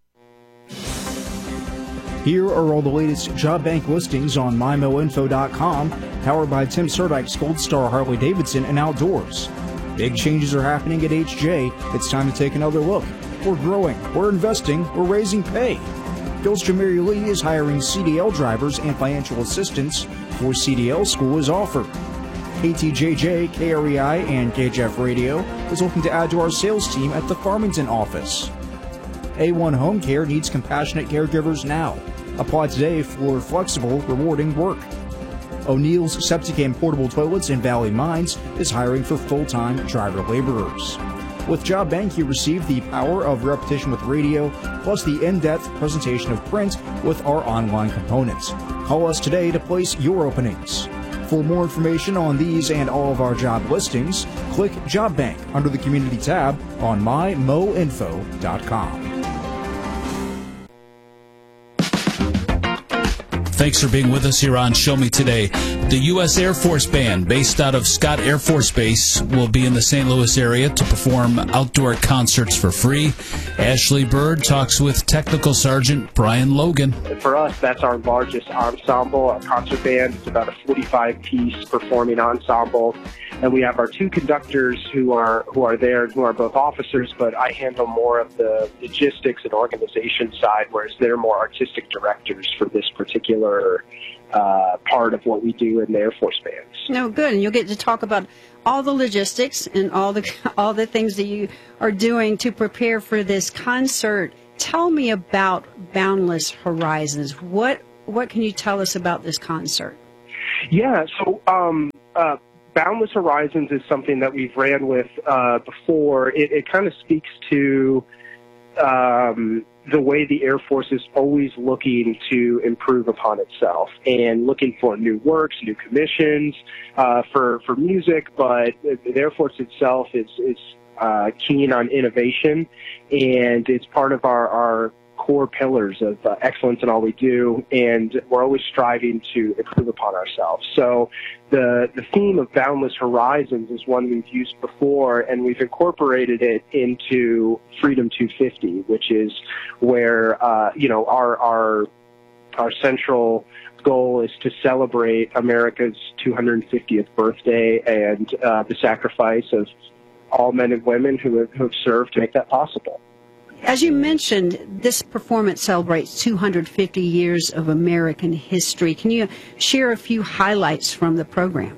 Here are all the latest job bank listings on my mo info dot com, powered by Tim Surdyk's Gold Star Harley Davidson and Outdoors. Big changes are happening at H J. It's time to take another look. We're growing, we're investing, we're raising pay. Gilstrom Mary Lee is hiring C D L drivers and financial assistants for C D L school is offered. K T J J, K R E I, and K J F Radio is looking to add to our sales team at the Farmington office. A one Home Care needs compassionate caregivers now. Apply today for flexible, rewarding work. O'Neill's Septic and Portable Toilets in Valley Mines is hiring for full-time driver laborers. With Job Bank, you receive the power of repetition with radio, plus the in-depth presentation of print with our online components. Call us today to place your openings. For more information on these and all of our job listings, click Job Bank under the Community tab on my mo info dot com. Thanks for being with us here on Show Me Today. The U S Air Force Band, based out of Scott Air Force Base, will be in the Saint Louis area to perform outdoor concerts for free. Ashley Bird talks with Technical Sergeant Brian Logan. For us, that's our largest ensemble, our concert band. It's about a forty-five piece performing ensemble. And we have our two conductors who are who are there, who are both officers, but I handle more of the logistics and organization side, whereas they're more artistic directors for this particular uh, part of what we do in the Air Force bands. No, good, and you'll get to talk about all the logistics and all the all the things that you are doing to prepare for this concert. Tell me about Boundless Horizons. What what can you tell us about this concert? Yeah, so um, uh, Boundless Horizons is something that we've ran with uh, before. It, it kind of speaks to um, the way the Air Force is always looking to improve upon itself and looking for new works, new commissions uh, for for music. But the Air Force itself is is uh, keen on innovation, and it's part of our our core pillars of uh, excellence in all we do, and we're always striving to improve upon ourselves. So the the theme of Boundless Horizons is one we've used before, and we've incorporated it into Freedom two fifty, which is where uh, you know our our our central goal is to celebrate America's two hundred fiftieth birthday and uh, the sacrifice of all men and women who have, who have served to make that possible. As you mentioned, this performance celebrates two hundred fifty years of American history. Can you share a few highlights from the program?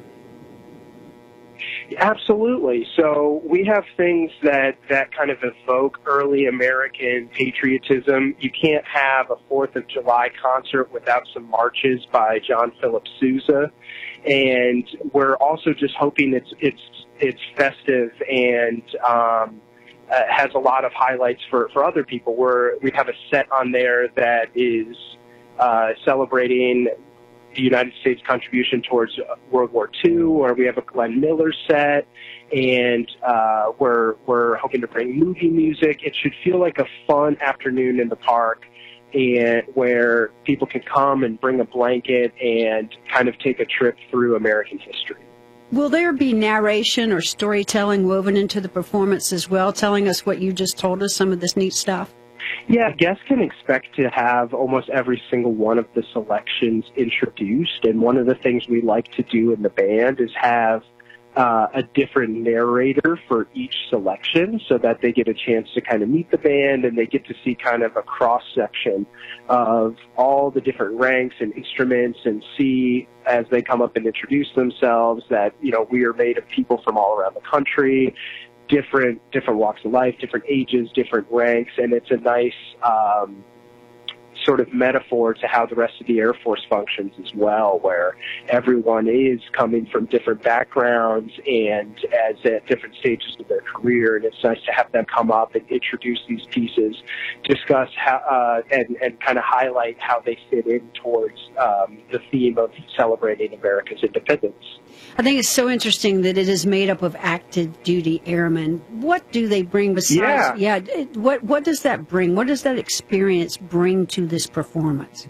Absolutely. So we have things that, that kind of evoke early American patriotism. You can't have a fourth of July concert without some marches by John Philip Sousa. And we're also just hoping it's, it's, it's festive and, um, Uh, has a lot of highlights for, for other people. We're, we have a set on there that is uh, celebrating the United States contribution towards World War Two, or we have a Glenn Miller set, and uh, we're, we're hoping to bring movie music. It should feel like a fun afternoon in the park, and where people can come and bring a blanket and kind of take a trip through American history. Will there be narration or storytelling woven into the performance as well, telling us what you just told us, some of this neat stuff? Yeah, guests can expect to have almost every single one of the selections introduced, and one of the things we like to do in the band is have uh, a different narrator for each selection so that they get a chance to kind of meet the band and they get to see kind of a cross-section of all the different ranks and instruments, and see as they come up and introduce themselves that, you know, we are made of people from all around the country, different different walks of life, different ages, different ranks, and it's a nice um, sort of metaphor to how the rest of the Air Force functions as well, where everyone is coming from different backgrounds and as at different stages of their career, and it's nice to have them come up and introduce these pieces, discuss how uh, and, and kind of highlight how they fit in towards um, the theme of celebrating America's independence. I think it's so interesting that it is made up of active duty airmen. What do they bring besides? Yeah. yeah what what does that bring? What does that experience bring to this performance?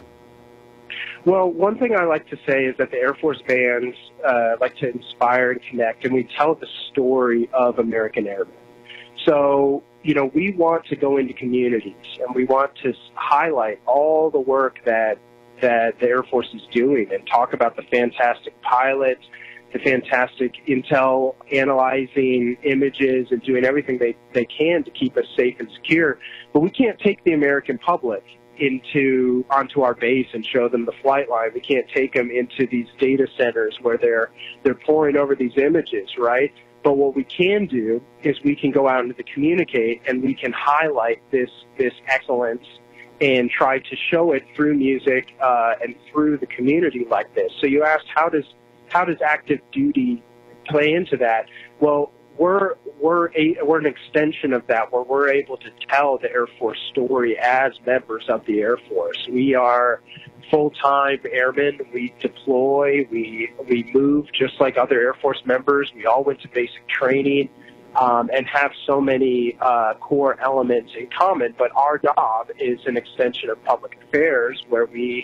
Well, one thing I like to say is that the Air Force bands uh, like to inspire and connect, and we tell the story of American airmen. So, you know, we want to go into communities, and we want to highlight all the work that that the Air Force is doing and talk about the fantastic pilots, the fantastic intel analyzing images and doing everything they, they can to keep us safe and secure. But we can't take the American public into onto our base and show them the flight line. We can't take them into these data centers where they're they're poring over these images, right? But what we can do is we can go out and communicate, and we can highlight this this excellence and try to show it through music uh, and through the community like this. So you asked, how does how does active duty play into that? Well, we're we're a, we're an extension of that, where we're able to tell the Air Force story as members of the Air Force. We are full-time airmen. We deploy. We we move just like other Air Force members. We all went to basic training. Um, and have so many uh, core elements in common, but our job is an extension of public affairs, where we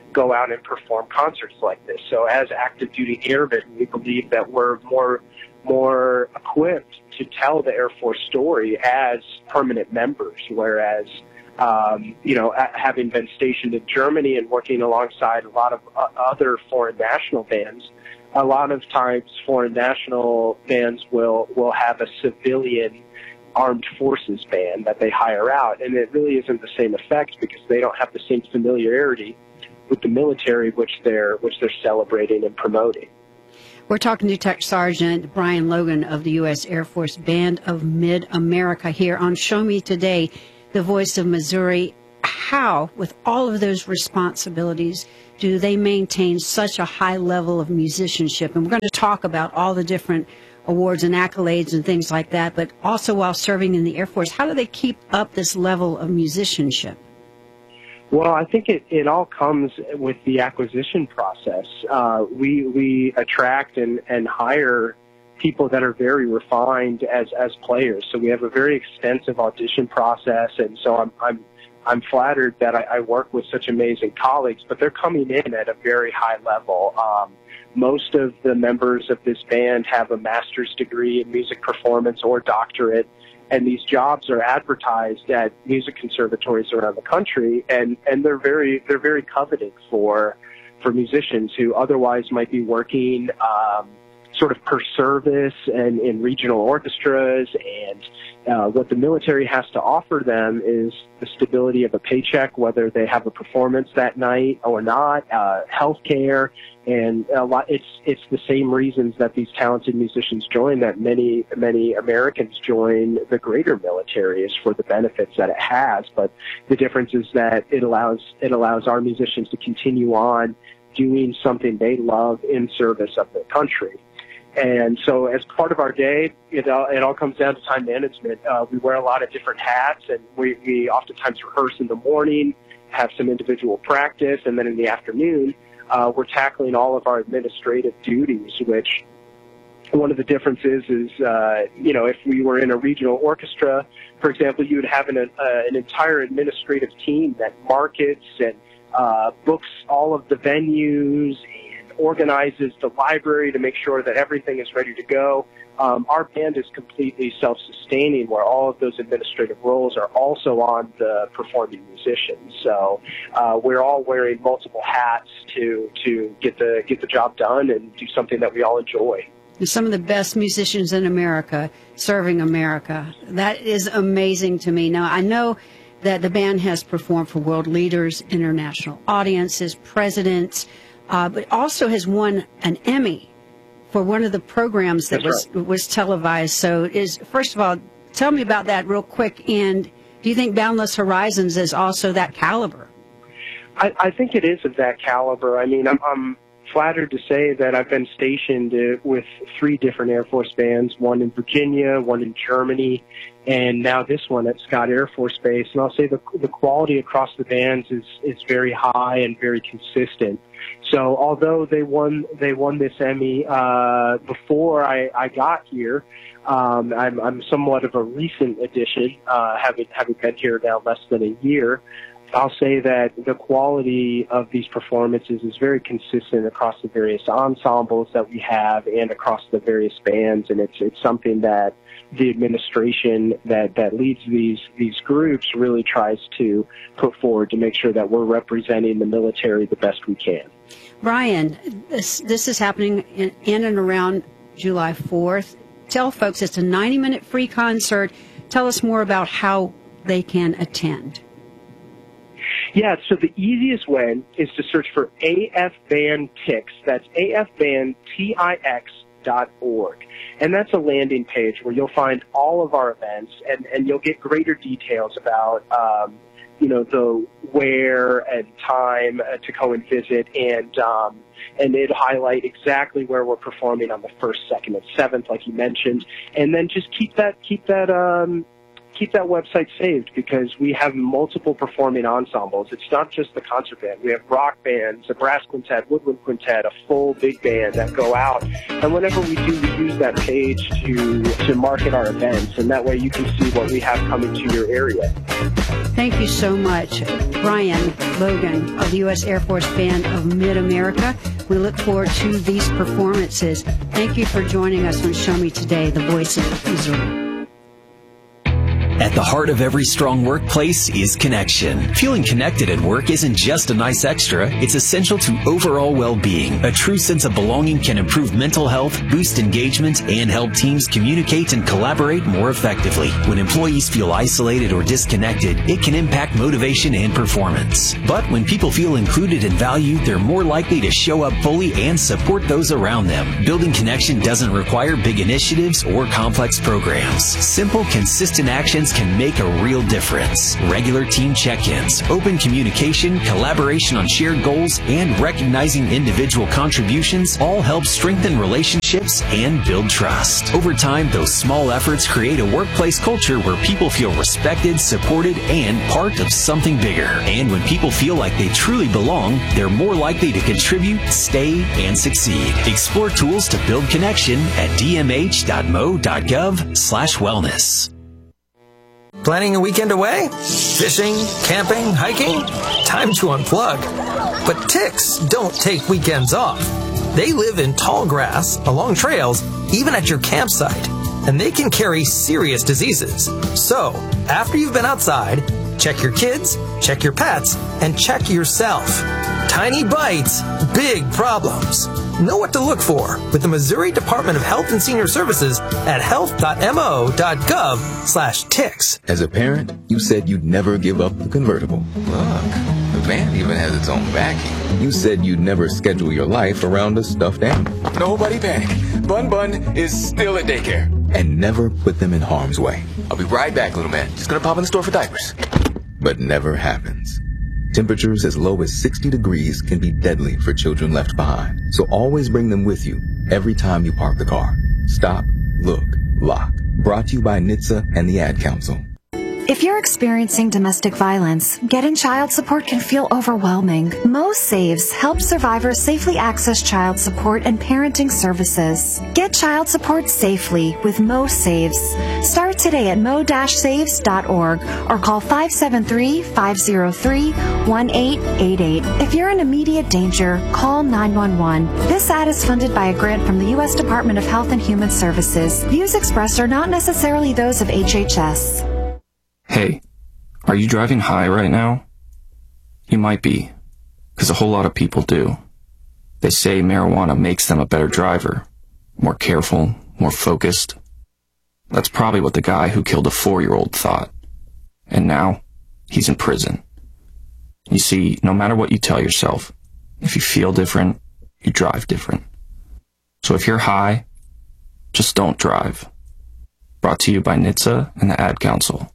go out and perform concerts like this. So as active duty airmen, we believe that we're more more equipped to tell the Air Force story as permanent members, whereas um, you know, having been stationed in Germany and working alongside a lot of uh, other foreign national bands, a lot of times foreign national bands will will have a civilian armed forces band that they hire out, and it really isn't the same effect because they don't have the same familiarity with the military which they're which they're celebrating and promoting. We're talking to Tech Sergeant Brian Logan of the U S Air Force Band of Mid-America here on Show Me Today, the Voice of Missouri. How, with all of those responsibilities, do they maintain such a high level of musicianship? And we're going to talk about all the different awards and accolades and things like that, but also while serving in the Air Force, how do they keep up this level of musicianship? Well, I think it, it all comes with the acquisition process. Uh, we we attract and, and hire people that are very refined as, as players. So we have a very extensive audition process, and so I'm I'm I'm flattered that I, I work with such amazing colleagues, but they're coming in at a very high level. Um, most of the members of this band have a master's degree in music performance or doctorate, and these jobs are advertised at music conservatories around the country, and, and they're very they're very coveted for for musicians who otherwise might be working um, sort of per service and in regional orchestras. And uh, what the military has to offer them is the stability of a paycheck, whether they have a performance that night or not, uh, health care, and a lot. It's it's the same reasons that these talented musicians join that many many Americans join the greater military, is for the benefits that it has. But the difference is that it allows it allows our musicians to continue on doing something they love in service of the country. And so as part of our day, it all, it all comes down to time management. Uh, we wear a lot of different hats, and we, we oftentimes rehearse in the morning, have some individual practice, and then in the afternoon, uh, we're tackling all of our administrative duties, which one of the differences is, uh, you know, if we were in a regional orchestra, for example, you would have an, uh, an entire administrative team that markets and uh, books all of the venues and organizes the library to make sure that everything is ready to go. Um, our band is completely self-sustaining, where all of those administrative roles are also on the performing musicians. So uh, we're all wearing multiple hats to to get the get the job done and do something that we all enjoy. Some of the best musicians in America serving America. That is amazing to me. Now, I know that the band has performed for world leaders, international audiences, presidents, uh, but also has won an Emmy for one of the programs that was right. was televised. So, is first of all, tell me about that real quick. And do you think Boundless Horizons is also that caliber? I, I think it is of that caliber. I mean, I'm, I'm flattered to say that I've been stationed uh, with three different Air Force bands, one in Virginia, one in Germany, and now this one at Scott Air Force Base. And I'll say the, the quality across the bands is, is very high and very consistent. So although they won they won this Emmy uh, before I, I got here, um, I'm, I'm somewhat of a recent addition, uh, having having been here now less than a year. I'll say that the quality of these performances is very consistent across the various ensembles that we have and across the various bands, and it's it's something that the administration that, that leads these these groups really tries to put forward to make sure that we're representing the military the best we can. Brian, this this is happening in, in and around July fourth. Tell folks it's a ninety minute free concert. Tell us more about how they can attend. Yeah, so the easiest way is to search for A F Band Tix. That's A F Band Tix dot org. And that's a landing page where you'll find all of our events, and, and you'll get greater details about, um, you know, the where and time uh, to go and visit, and um, and it'll highlight exactly where we're performing on the first, second, and seventh, like you mentioned. And then just keep that keep that um, keep that website saved, because we have multiple performing ensembles. It's not just the concert band. We have rock bands, a brass quintet, woodwind quintet, a full big band that go out. And whenever we do, we use that page to to market our events, and that way you can see what we have coming to your area. Thank you so much, Brian Logan of the U S Air Force Band of Mid-America. We look forward to these performances. Thank you for joining us on Show Me Today, the Voice of Missouri. At the heart of every strong workplace is connection. Feeling connected at work isn't just a nice extra, it's essential to overall well-being. A true sense of belonging can improve mental health, boost engagement, and help teams communicate and collaborate more effectively. When employees feel isolated or disconnected, it can impact motivation and performance. But when people feel included and valued, they're more likely to show up fully and support those around them. Building connection doesn't require big initiatives or complex programs. Simple, consistent actions can make a real difference. Regular team check-ins, open communication, collaboration on shared goals, and recognizing individual contributions all help strengthen relationships and build trust. Over time, those small efforts create a workplace culture where people feel respected, supported, and part of something bigger. And when people feel like they truly belong, they're more likely to contribute, stay, and succeed. Explore tools to build connection at d m h dot m o dot gov slash wellness. Planning a weekend away? Fishing, camping, hiking? Time to unplug. But ticks don't take weekends off. They live in tall grass, along trails, even at your campsite. And they can carry serious diseases. So, after you've been outside, check your kids, check your pets, and check yourself. Tiny bites, big problems. Know what to look for with the Missouri Department of Health and Senior Services at health dot m o dot gov slash ticks. As a parent, you said you'd never give up the convertible. Look, the van even has its own backing. You said you'd never schedule your life around a stuffed animal. Nobody panic. Bun Bun is still at daycare. And never put them in harm's way. I'll be right back, little man. Just gonna pop in the store for diapers. But never happens. Temperatures as low as sixty degrees can be deadly for children left behind. So always bring them with you every time you park the car. Stop, look, lock. Brought to you by N H T S A and the Ad Council. If you're experiencing domestic violence, getting child support can feel overwhelming. Mo Saves helps survivors safely access child support and parenting services. Get child support safely with Mo Saves. Start today at mo dash saves dot org or call five seven three, five zero three, one eight eight eight. If you're in immediate danger, call nine one one. This ad is funded by a grant from the U S Department of Health and Human Services. Views expressed are not necessarily those of H H S. Hey, are you driving high right now? You might be, because a whole lot of people do. They say marijuana makes them a better driver, more careful, more focused. That's probably what the guy who killed a four-year-old thought. And now, he's in prison. You see, no matter what you tell yourself, if you feel different, you drive different. So if you're high, just don't drive. Brought to you by N H T S A and the Ad Council.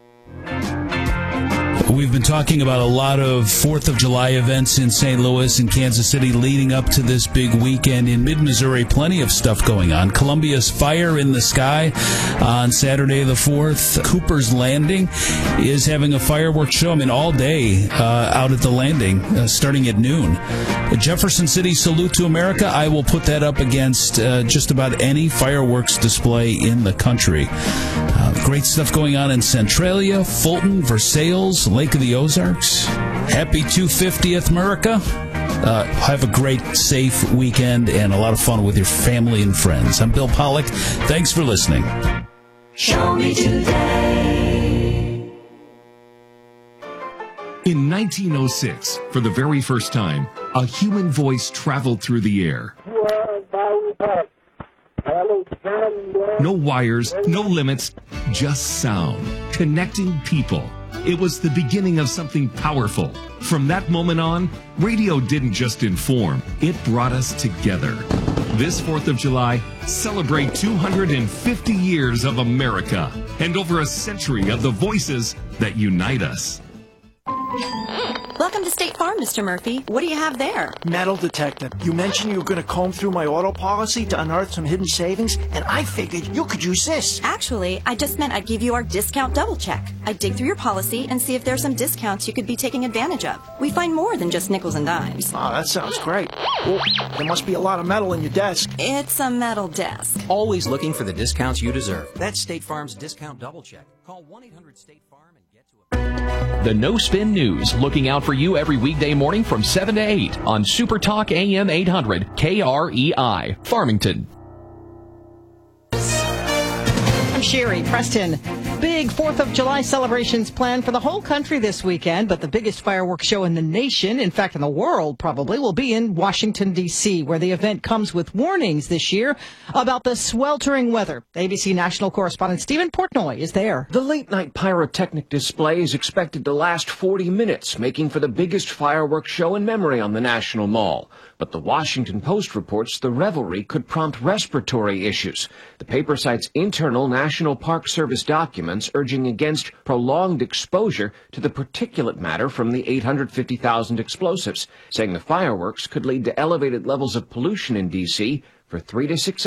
We've been talking about a lot of fourth of July events in Saint Louis and Kansas City leading up to this big weekend. In mid-Missouri, plenty of stuff going on. Columbia's Fire in the Sky on Saturday the fourth. Cooper's Landing is having a fireworks show, I mean, all day uh, out at the landing, uh, starting at noon. The Jefferson City Salute to America, I will put that up against uh, just about any fireworks display in the country. Uh, great stuff going on in Centralia, Fulton, Versailles, Lake of the Ozarks. Happy two hundred fiftieth, America. Uh, have a great, safe weekend and a lot of fun with your family and friends. I'm Bill Pollock. Thanks for listening. Show me today. In nineteen oh six, for the very first time, a human voice traveled through the air. No wires, no limits, just sound, connecting people. It was the beginning of something powerful. From that moment on, radio didn't just inform, it brought us together. This fourth of July, celebrate two hundred fifty years of America and over a century of the voices that unite us. Welcome to State Farm, Mister Murphy. What do you have there? Metal detector. You mentioned you were going to comb through my auto policy to unearth some hidden savings, and I figured you could use this. Actually, I just meant I'd give you our discount double check. I'd dig through your policy and see if there's some discounts you could be taking advantage of. We find more than just nickels and dimes. Oh, that sounds great. Well, there must be a lot of metal in your desk. It's a metal desk. Always looking for the discounts you deserve. That's State Farm's discount double check. Call one eight hundred state farm and get The No Spin News, looking out for you every weekday morning from seven to eight on Super Talk A M eight hundred K R E I, Farmington. I'm Sherry Preston. Big fourth of July celebrations planned for the whole country this weekend, but the biggest fireworks show in the nation, in fact in the world probably, will be in Washington, D C, where the event comes with warnings this year about the sweltering weather. A B C national correspondent Stephen Portnoy is there. The late-night pyrotechnic display is expected to last forty minutes, making for the biggest fireworks show in memory on the National Mall. But the Washington Post reports the revelry could prompt respiratory issues. The paper cites internal National Park Service documents urging against prolonged exposure to the particulate matter from the eight hundred fifty thousand explosives, saying the fireworks could lead to elevated levels of pollution in D C for three to six